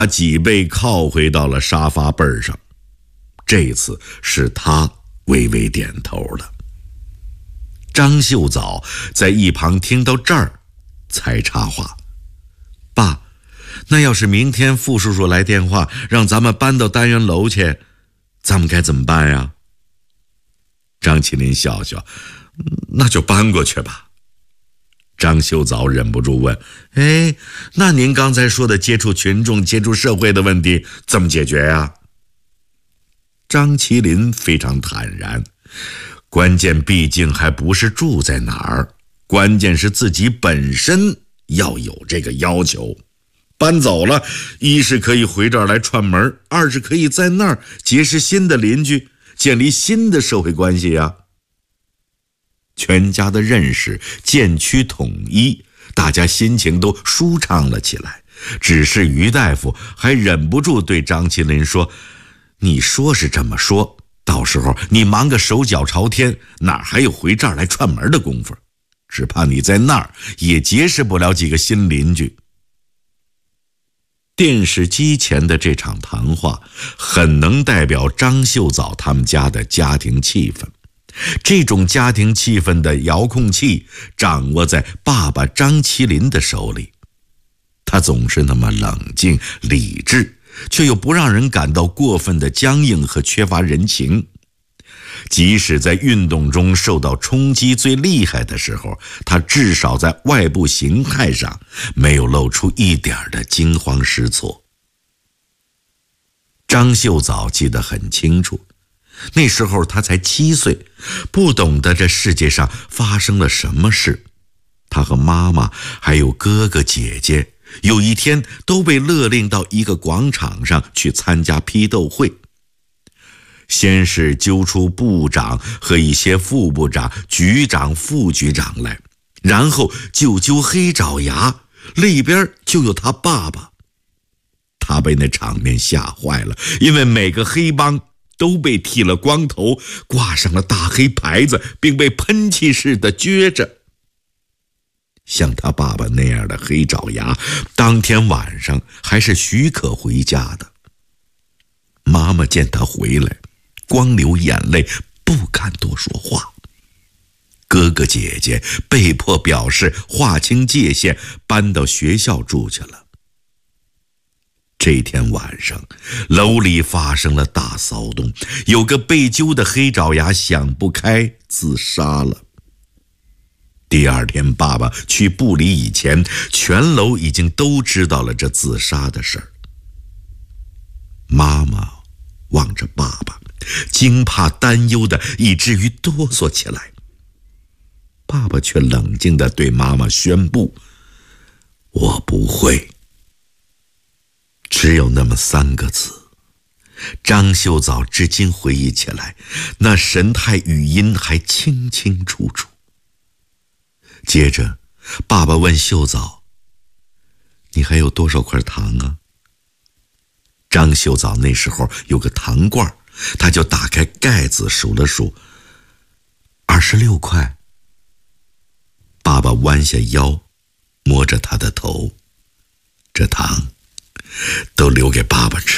把脊背靠回到了沙发背上。这次是他微微点头了。张秀早在一旁听到这儿才插话：爸，那要是明天傅叔叔来电话让咱们搬到单元楼去，咱们该怎么办呀？张麒麟笑笑：那就搬过去吧。张秀早忍不住问：那您刚才说的接触群众、接触社会的问题怎么解决呀？张麒麟非常坦然：关键毕竟还不是住在哪儿，关键是自己本身要有这个要求。搬走了，一是可以回这儿来串门，二是可以在那儿结识新的邻居，建立新的社会关系呀。全家的认识渐趋统一，大家心情都舒畅了起来。只是于大夫还忍不住对张麒麟说：你说是这么说，到时候你忙个手脚朝天，哪还有回这儿来串门的功夫？只怕你在那儿也结识不了几个新邻居。电视机前的这场谈话很能代表张秀早他们家的家庭气氛。这种家庭气氛的遥控器掌握在爸爸张麒麟的手里，他总是那么冷静理智，却又不让人感到过分的僵硬和缺乏人情。即使在运动中受到冲击最厉害的时候，他至少在外部形态上没有露出一点的惊慌失措。张秀早记得很清楚，那时候他才7岁，不懂得这世界上发生了什么事。他和妈妈还有哥哥姐姐有一天都被勒令到一个广场上去参加批斗会。先是揪出部长和一些副部长、局长、副局长来，然后就揪黑爪牙，里边就有他爸爸。他被那场面吓坏了，因为每个黑帮都被剃了光头，挂上了大黑牌子，并被喷气似的撅着。像他爸爸那样的黑爪牙，当天晚上还是许可回家的。妈妈见他回来，光流眼泪，不敢多说话。哥哥姐姐被迫表示划清界限，搬到学校住去了。这天晚上，楼里发生了大骚动，有个被揪的黑爪牙想不开自杀了。第二天爸爸去部里以前，全楼已经都知道了这自杀的事儿。妈妈望着爸爸，惊怕担忧的以至于哆嗦起来。爸爸却冷静地对妈妈宣布：我不会。只有那么3个字，张秀早至今回忆起来，那神态语音还清清楚楚。接着爸爸问秀早：你还有多少块糖啊？张秀早那时候有个糖罐，他就打开盖子数了数，26块。爸爸弯下腰，摸着他的头：这糖都留给爸爸吃。